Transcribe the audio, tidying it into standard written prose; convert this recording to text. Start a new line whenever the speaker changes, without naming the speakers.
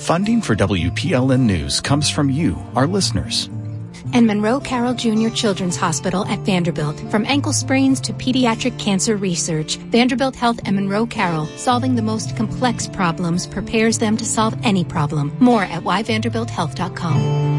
Funding for WPLN News comes from you, our listeners.
And Monroe Carroll Jr. Children's Hospital at Vanderbilt. From ankle sprains to pediatric cancer research, Vanderbilt Health and Monroe Carroll, solving the most complex problems, prepares them to solve any problem. More at whyvanderbilthealth.com.